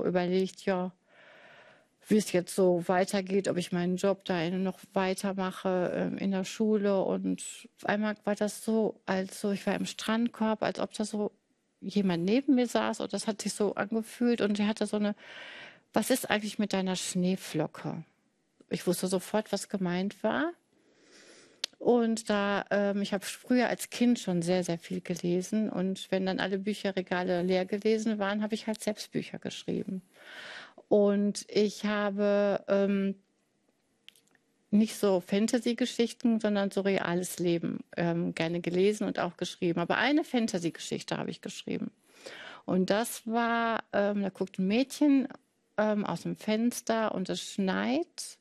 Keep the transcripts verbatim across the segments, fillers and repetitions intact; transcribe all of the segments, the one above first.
so überlegt, ja, wie es jetzt so weitergeht, ob ich meinen Job da noch weitermache äh, in der Schule. Und auf einmal war das so, als so, ich war im Strandkorb, als ob da so jemand neben mir saß und das hat sich so angefühlt und er hatte so eine, was ist eigentlich mit deiner Schneeflocke? Ich wusste sofort, was gemeint war. Und da, ähm, ich habe früher als Kind schon sehr, sehr viel gelesen. Und wenn dann alle Bücherregale leer gelesen waren, habe ich halt selbst Bücher geschrieben. Und ich habe ähm, nicht so Fantasy-Geschichten, sondern so reales Leben ähm, gerne gelesen und auch geschrieben. Aber eine Fantasy-Geschichte habe ich geschrieben. Und das war, ähm, da guckt ein Mädchen ähm, aus dem Fenster und es schneit.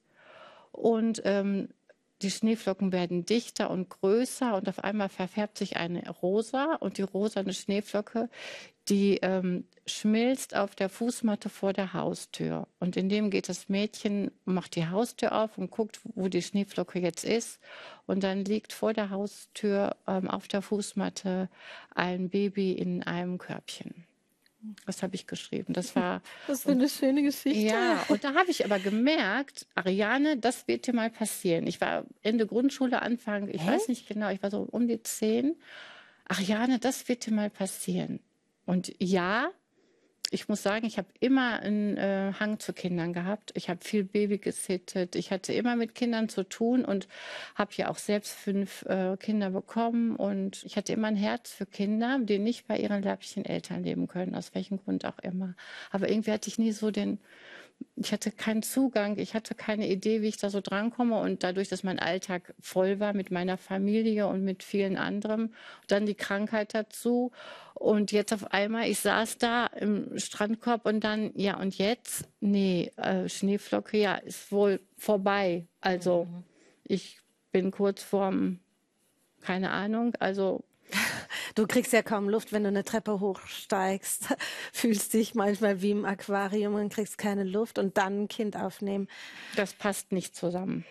Und ähm, die Schneeflocken werden dichter und größer und auf einmal verfärbt sich eine rosa und die rosane Schneeflocke, die ähm, schmilzt auf der Fußmatte vor der Haustür. Und in dem geht das Mädchen, macht die Haustür auf und guckt, wo die Schneeflocke jetzt ist. Und dann liegt vor der Haustür ähm, auf der Fußmatte ein Baby in einem Körbchen. Das habe ich geschrieben. Das war. Was für eine schöne Geschichte. Ja, und da habe ich aber gemerkt, Ariane, das wird dir mal passieren. Ich war Ende Grundschule, Anfang, ich Hä? weiß nicht genau, ich war so um die zehn. Ariane, das wird dir mal passieren. Und ja, ich muss sagen, ich habe immer einen äh, Hang zu Kindern gehabt. Ich habe viel Baby gesittet. Ich hatte immer mit Kindern zu tun und habe ja auch selbst fünf äh, Kinder bekommen. Und ich hatte immer ein Herz für Kinder, die nicht bei ihren leiblichen Eltern leben können, aus welchem Grund auch immer. Aber irgendwie hatte ich nie so den, ich hatte keinen Zugang, ich hatte keine Idee, wie ich da so drankomme. Und dadurch, dass mein Alltag voll war mit meiner Familie und mit vielen anderen, dann die Krankheit dazu. Und jetzt auf einmal, ich saß da im Strandkorb und dann, ja, und jetzt? Nee, äh, Schneeflocke, ja, ist wohl vorbei. Also mhm. ich bin kurz vorm, keine Ahnung, also du kriegst ja kaum Luft, wenn du eine Treppe hochsteigst, fühlst dich manchmal wie im Aquarium und kriegst keine Luft und dann ein Kind aufnehmen. Das passt nicht zusammen.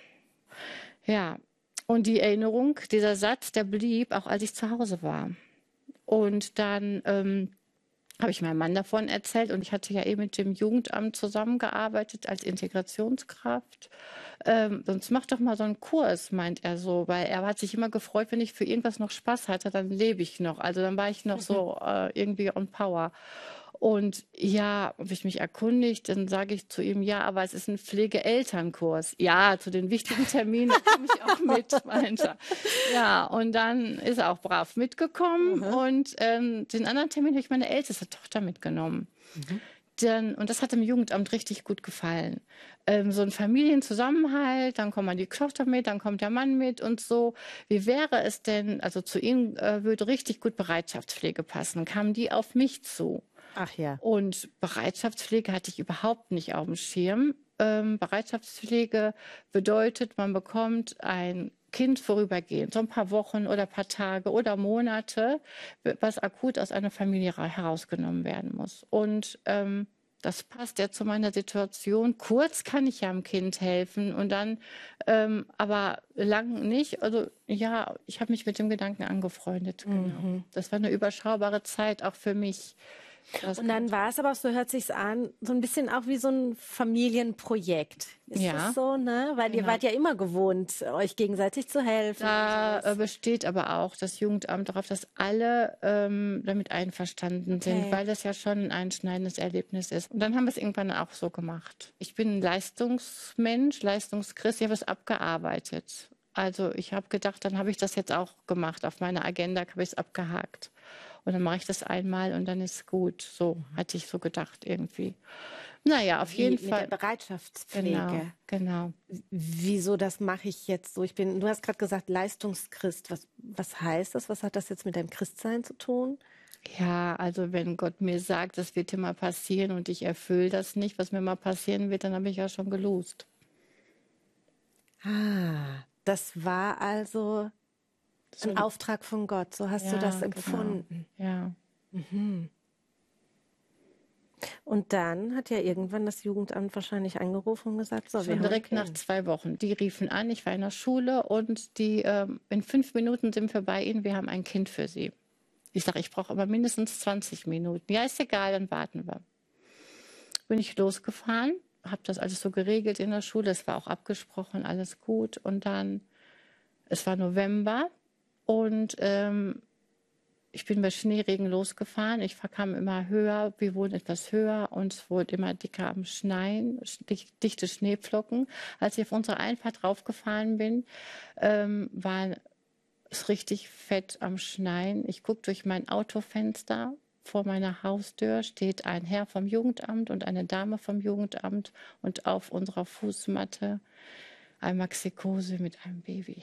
Ja, und die Erinnerung, dieser Satz, der blieb, auch als ich zu Hause war. Und dann ähm, habe ich meinem Mann davon erzählt und ich hatte ja eben mit dem Jugendamt zusammengearbeitet als Integrationskraft. Ähm, sonst mach doch mal so einen Kurs, meint er so, weil er hat sich immer gefreut, wenn ich für irgendwas noch Spaß hatte, dann lebe ich noch. Also dann war ich noch so äh, irgendwie on Power. Und ja, habe ich mich erkundigt, dann sage ich zu ihm, ja, aber es ist ein Pflegeelternkurs. Ja, zu den wichtigen Terminen komme ich auch mit, meint er. Ja, und dann ist er auch brav mitgekommen. Mhm. Und ähm, den anderen Termin habe ich meine älteste Tochter mitgenommen. Mhm. Dann, und das hat dem Jugendamt richtig gut gefallen. Ähm, so ein Familienzusammenhalt, dann kommt man die Tochter mit, dann kommt der Mann mit und so. Wie wäre es denn, also zu ihnen äh, würde richtig gut Bereitschaftspflege passen. Kamen die auf mich zu. Ach ja. Und Bereitschaftspflege hatte ich überhaupt nicht auf dem Schirm. Ähm, Bereitschaftspflege bedeutet, man bekommt ein Kind vorübergehend, so ein paar Wochen oder ein paar Tage oder Monate, was akut aus einer Familie herausgenommen werden muss. Und ähm, das passt ja zu meiner Situation. Kurz kann ich ja dem Kind helfen und dann, ähm, aber lang nicht. Also ja, ich habe mich mit dem Gedanken angefreundet. Genau. Mhm. Das war eine überschaubare Zeit auch für mich. Das und dann war es aber auch, so hört sich's an, so ein bisschen auch wie so ein Familienprojekt. Ist ja. das so, ne? Weil genau. ihr wart ja immer gewohnt, euch gegenseitig zu helfen. Da besteht aber auch das Jugendamt darauf, dass alle ähm, damit einverstanden okay. sind, weil das ja schon ein einschneidendes Erlebnis ist. Und dann haben wir es irgendwann auch so gemacht. Ich bin ein Leistungsmensch, Leistungschrist, ich habe es abgearbeitet. Also ich habe gedacht, dann habe ich das jetzt auch gemacht. Auf meiner Agenda habe ich es abgehakt. Und dann mache ich das einmal und dann ist gut. So mhm. hatte ich so gedacht irgendwie. Naja, auf Wie, jeden mit Fall. Mit der Bereitschaftspflege. Genau, genau. Wieso, das mache ich jetzt so? Ich bin, du hast gerade gesagt, Leistungschrist. Was, was heißt das? Was hat das jetzt mit deinem Christsein zu tun? Ja, also wenn Gott mir sagt, das wird dir mal passieren und ich erfülle das nicht, was mir mal passieren wird, dann habe ich ja schon gelost. Ah, das war also ein so, Auftrag von Gott, so hast ja, du das empfunden. Genau. Ja. Mhm. Und dann hat ja irgendwann das Jugendamt wahrscheinlich angerufen und gesagt, so, schon direkt nach zwei Wochen. Die riefen an, ich war in der Schule und die ähm, in fünf Minuten sind wir bei Ihnen, wir haben ein Kind für Sie. Ich sage, ich brauche aber mindestens zwanzig Minuten. Ja, ist egal, dann warten wir. bin ich losgefahren, habe das alles so geregelt in der Schule. Es war auch abgesprochen, alles gut. Und dann, es war November und ähm, ich bin bei Schneeregen losgefahren. Ich kam immer höher, wir wurden etwas höher und es wurde immer dicker am Schneien, dichte Schneeflocken. Als ich auf unsere Einfahrt draufgefahren bin, ähm, war es richtig fett am Schneien. Ich gucke durch mein Autofenster. Vor meiner Haustür steht ein Herr vom Jugendamt und eine Dame vom Jugendamt und auf unserer Fußmatte ein Maxikose mit einem Baby.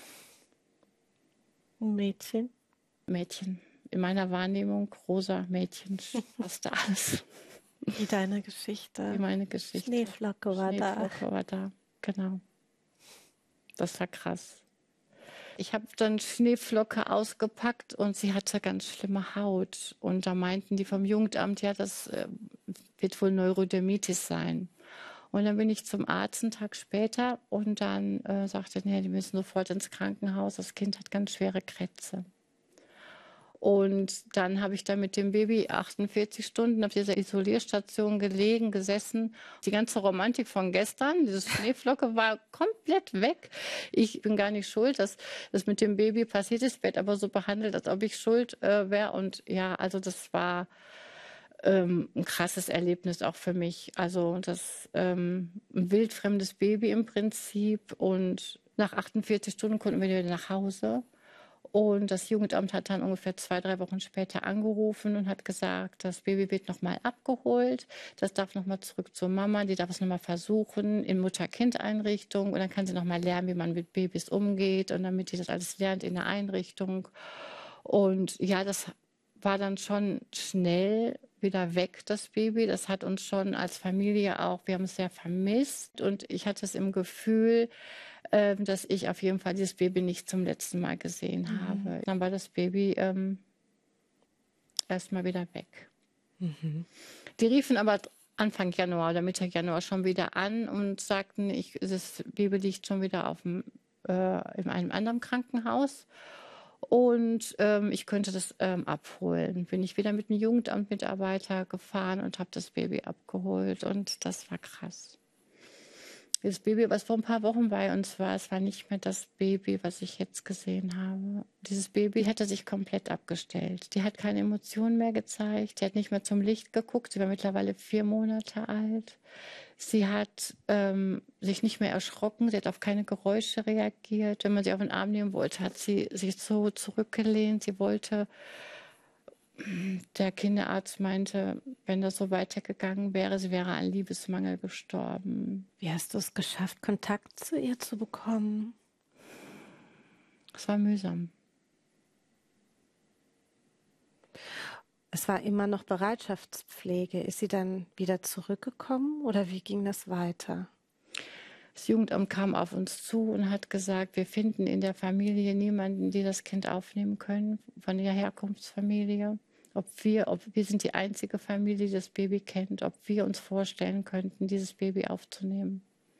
Ein Mädchen? Mädchen. In meiner Wahrnehmung rosa Mädchen, fast alles. Wie deine Geschichte. Wie meine Geschichte. Schneeflocke war da. Schneeflocke war da, genau. Das war krass. Ich habe dann Schneeflocke ausgepackt und sie hatte ganz schlimme Haut. Und da meinten die vom Jugendamt, ja, das äh, wird wohl Neurodermitis sein. Und dann bin ich zum Arzt einen Tag später und dann äh, sagte er, nee, die müssen sofort ins Krankenhaus. Das Kind hat ganz schwere Krätze. Und dann habe ich da mit dem Baby achtundvierzig Stunden auf dieser Isolierstation gelegen, gesessen. Die ganze Romantik von gestern, diese Schneeflocke, war komplett weg. Ich bin gar nicht schuld, dass das mit dem Baby passiert ist. Ich werde aber so behandelt, als ob ich schuld äh, wäre. Und ja, also das war ähm, ein krasses Erlebnis auch für mich. Also das ähm, ein wildfremdes Baby im Prinzip. Und nach achtundvierzig Stunden konnten wir wieder nach Hause. Und das Jugendamt hat dann ungefähr zwei, drei Wochen später angerufen und hat gesagt, das Baby wird nochmal abgeholt. Das darf nochmal zurück zur Mama. Die darf es nochmal versuchen in Mutter-Kind-Einrichtung. Und dann kann sie nochmal lernen, wie man mit Babys umgeht. Und damit sie das alles lernt in der Einrichtung. Und ja, das war dann schon schnell wieder weg, das Baby. Das hat uns schon als Familie auch, wir haben es sehr vermisst. Und ich hatte es im Gefühl, äh, dass ich auf jeden Fall dieses Baby nicht zum letzten Mal gesehen mhm. habe. Dann war das Baby ähm, erstmal wieder weg. Mhm. Die riefen aber Anfang Januar oder Mitte Januar schon wieder an und sagten, ich, das Baby liegt schon wieder auf dem, äh, in einem anderen Krankenhaus. Und ähm, ich könnte das ähm, abholen. Bin ich wieder mit einem Jugendamtmitarbeiter gefahren und habe das Baby abgeholt. Und das war krass. Das Baby, was vor ein paar Wochen bei uns war, es war nicht mehr das Baby, was ich jetzt gesehen habe. Dieses Baby hatte sich komplett abgestellt. Die hat keine Emotionen mehr gezeigt. Die hat nicht mehr zum Licht geguckt. Sie war mittlerweile vier Monate alt. Sie hat ähm, sich nicht mehr erschrocken. Sie hat auf keine Geräusche reagiert. Wenn man sie auf den Arm nehmen wollte, hat sie sich so zurückgelehnt. Sie wollte... Der Kinderarzt meinte, wenn das so weitergegangen wäre, sie wäre an Liebesmangel gestorben. Wie hast du es geschafft, Kontakt zu ihr zu bekommen? Es war mühsam. Es war immer noch Bereitschaftspflege. Ist sie dann wieder zurückgekommen oder wie ging das weiter? Das Jugendamt kam auf uns zu und hat gesagt, wir finden in der Familie niemanden, die das Kind aufnehmen können, von der Herkunftsfamilie. Ob wir, ob wir sind die einzige Familie, die das Baby kennt, ob wir uns vorstellen könnten, dieses Baby aufzunehmen.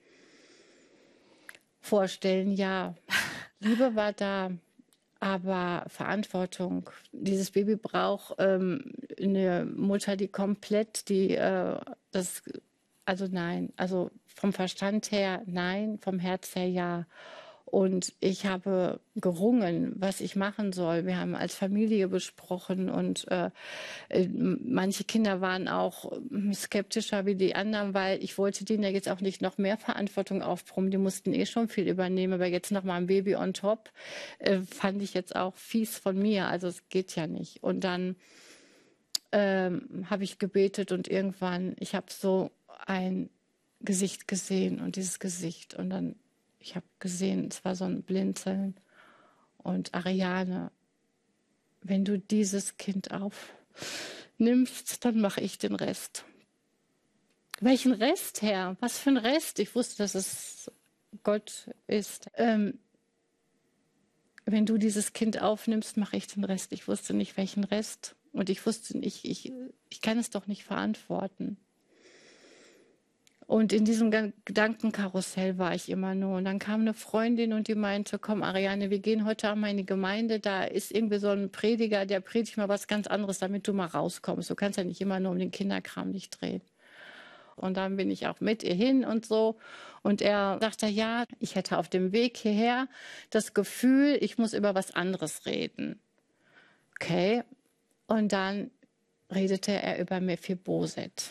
Vorstellen, ja. Liebe war da, aber Verantwortung. Dieses Baby braucht ähm, eine Mutter, die komplett, die äh, das, also nein, also vom Verstand her nein, vom Herz her ja. Und ich habe gerungen, was ich machen soll. Wir haben als Familie besprochen und äh, manche Kinder waren auch skeptischer wie die anderen, weil ich wollte denen ja jetzt auch nicht noch mehr Verantwortung aufbrummen. Die mussten eh schon viel übernehmen, aber jetzt noch mal ein Baby on top äh, fand ich jetzt auch fies von mir. Also es geht ja nicht. Und dann ähm, habe ich gebetet und irgendwann, ich habe so ein Gesicht gesehen und dieses Gesicht und dann ich habe gesehen, es war so ein Blinzeln. Und Ariane, wenn du dieses Kind aufnimmst, dann mache ich den Rest. Welchen Rest, Herr? Was für ein Rest? Ich wusste, dass es Gott ist. Ähm, wenn du dieses Kind aufnimmst, mache ich den Rest. Ich wusste nicht, welchen Rest. Und ich wusste nicht, ich, ich kann es doch nicht verantworten. Und in diesem Gedankenkarussell war ich immer nur. Und dann kam eine Freundin und die meinte, komm Ariane, wir gehen heute Abend mal in die Gemeinde. Da ist irgendwie so ein Prediger, der predigt mal was ganz anderes, damit du mal rauskommst. Du kannst ja nicht immer nur um den Kinderkram dich drehen. Und dann bin ich auch mit ihr hin und so. Und er sagte, ja, ich hätte auf dem Weg hierher das Gefühl, ich muss über was anderes reden. Okay. Und dann redete er über Mephiboset.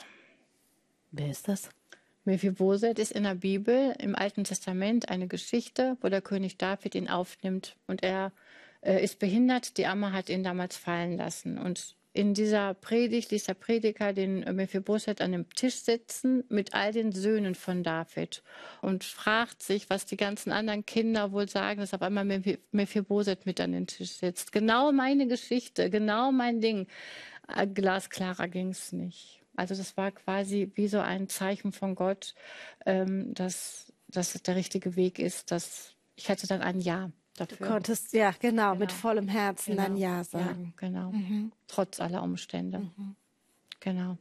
Wer ist das? Mephiboset ist in der Bibel, im Alten Testament, eine Geschichte, wo der König David ihn aufnimmt. Und er äh, ist behindert, die Amme hat ihn damals fallen lassen. Und in dieser Predigt ließ der Prediger den Mephiboset an dem Tisch sitzen mit all den Söhnen von David und fragt sich, was die ganzen anderen Kinder wohl sagen, dass auf einmal Mephiboset mit an den Tisch sitzt. Genau meine Geschichte, genau mein Ding. Glasklarer ging es nicht. Also das war quasi wie so ein Zeichen von Gott, ähm, dass, dass es der richtige Weg ist. Dass ich hatte dann ein Ja dafür. Du konntest, ja, genau, genau. mit vollem Herzen genau. dann Ja sagen. Ja, genau, mhm. trotz aller Umstände. Mhm. Genau.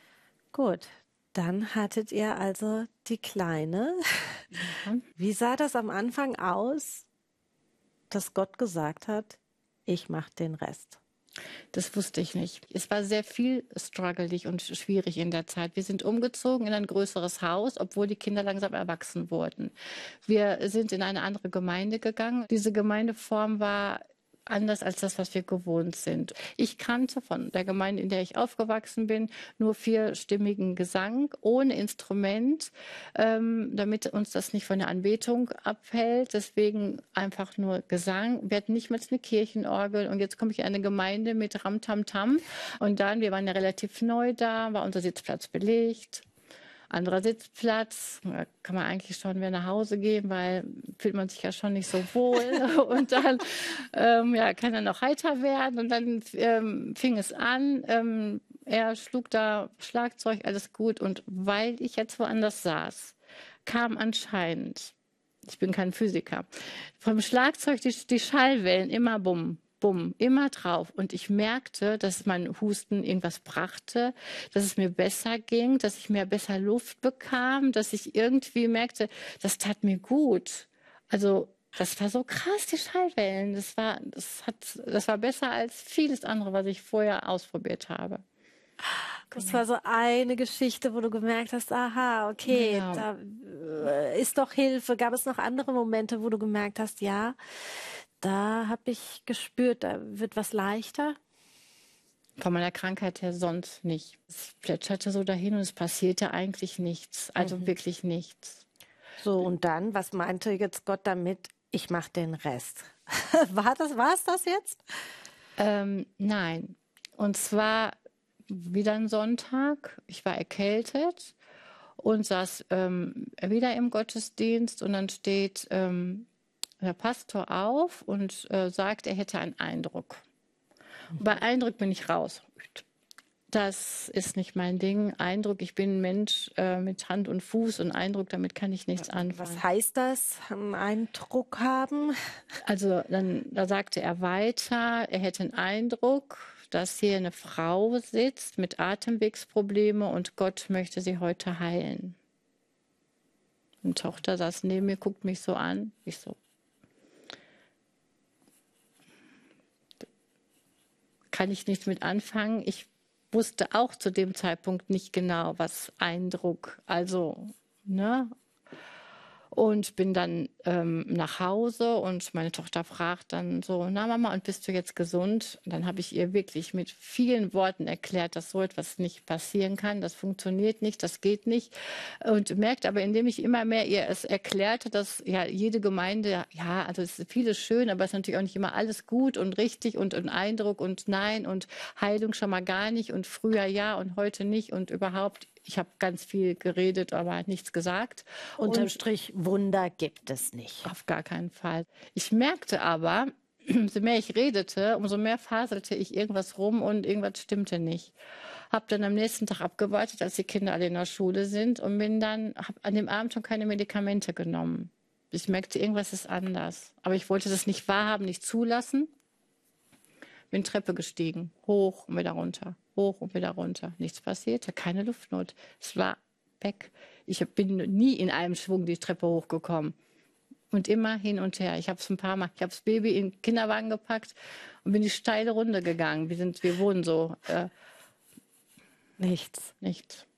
Gut, dann hattet ihr also die Kleine. Ja. Wie sah das am Anfang aus, dass Gott gesagt hat, ich mache den Rest? Das wusste ich nicht. Es war sehr viel struggelig und schwierig in der Zeit. Wir sind umgezogen in ein größeres Haus, obwohl die Kinder langsam erwachsen wurden. Wir sind in eine andere Gemeinde gegangen. Diese Gemeindeform war anders als das, was wir gewohnt sind. Ich kannte von der Gemeinde, in der ich aufgewachsen bin, nur vierstimmigen Gesang ohne Instrument, ähm, damit uns das nicht von der Anbetung abhält. Deswegen einfach nur Gesang. Wir hatten nicht mal eine Kirchenorgel. Und jetzt komme ich in eine Gemeinde mit Ram-Tam-Tam. Und dann, wir waren ja relativ neu da, war unser Sitzplatz belegt. Anderer Sitzplatz, da kann man eigentlich schon wieder nach Hause gehen, weil fühlt man sich ja schon nicht so wohl. Und dann ähm, ja, kann er noch heiter werden. Und dann ähm, fing es an. Ähm, er schlug da Schlagzeug, alles gut. Und weil ich jetzt woanders saß, kam anscheinend, ich bin kein Physiker, vom Schlagzeug die, die Schallwellen immer bumm. Bumm, immer drauf. Und ich merkte, dass mein Husten irgendwas brachte, dass es mir besser ging, dass ich mehr besser Luft bekam, dass ich irgendwie merkte, das tat mir gut. Also das war so krass, die Schallwellen. Das war, das hat, das war besser als vieles andere, was ich vorher ausprobiert habe. Das war so eine Geschichte, wo du gemerkt hast, aha, okay, genau. Da ist doch Hilfe. Gab es noch andere Momente, wo du gemerkt hast, ja, da habe ich gespürt, da wird was leichter? Von meiner Krankheit her sonst nicht. Es plätscherte so dahin und es passierte eigentlich nichts. Also mhm. wirklich nichts. So, und dann, was meinte jetzt Gott damit? Ich mache den Rest. War das, war es das jetzt? Ähm, nein. Und zwar wieder ein Sonntag. Ich war erkältet und saß ähm, wieder im Gottesdienst und dann steht ähm, der Pastor auf und äh, sagt, er hätte einen Eindruck. Mhm. Bei Eindruck bin ich raus. Das ist nicht mein Ding. Eindruck, ich bin ein Mensch äh, mit Hand und Fuß und Eindruck, damit kann ich nichts anfangen. Was heißt das, einen Eindruck haben? Also dann da sagte er weiter, er hätte einen Eindruck, dass hier eine Frau sitzt mit Atemwegsprobleme und Gott möchte sie heute heilen. Eine Tochter saß neben mir, guckt mich so an. Ich so, kann ich nichts mit anfangen. Ich wusste auch zu dem Zeitpunkt nicht genau, was Eindruck, also, ne? Und bin dann ähm, nach Hause und meine Tochter fragt dann so, na Mama, und bist du jetzt gesund? Und dann habe ich ihr wirklich mit vielen Worten erklärt, dass so etwas nicht passieren kann, das funktioniert nicht, das geht nicht. Und merkt aber, indem ich immer mehr ihr es erklärte, dass ja jede Gemeinde, ja, also es ist vieles schön, aber es ist natürlich auch nicht immer alles gut und richtig und ein Eindruck und nein und Heilung schon mal gar nicht und früher ja und heute nicht und überhaupt. Ich habe ganz viel geredet, aber nichts gesagt. Unterm Strich, Wunder gibt es nicht. Auf gar keinen Fall. Ich merkte aber, umso mehr ich redete, umso mehr faselte ich irgendwas rum und irgendwas stimmte nicht. Habe dann am nächsten Tag abgewartet, als die Kinder alle in der Schule sind und bin dann, habe an dem Abend schon keine Medikamente genommen. Ich merkte, irgendwas ist anders. Aber ich wollte das nicht wahrhaben, nicht zulassen. Bin Treppe gestiegen, hoch und wieder runter, hoch und wieder runter. Nichts passierte, keine Luftnot. Es war weg. Ich bin nie in einem Schwung die Treppe hochgekommen. Und immer hin und her. Ich habe es ein paar Mal, ich habe das Baby in den Kinderwagen gepackt und bin die steile Runde gegangen. Wir, sind, wir wohnen so. Äh, nichts. Nichts.